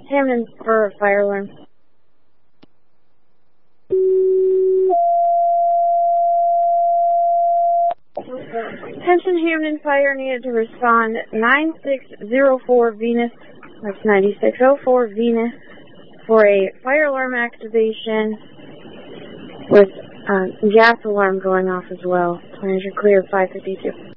Hammond for a fire alarm. Attention, Hamden Fire needed to respond 9604 Venus, that's 9604 Venus, for a fire alarm activation with gas alarm going off as well. Plans are clear 552.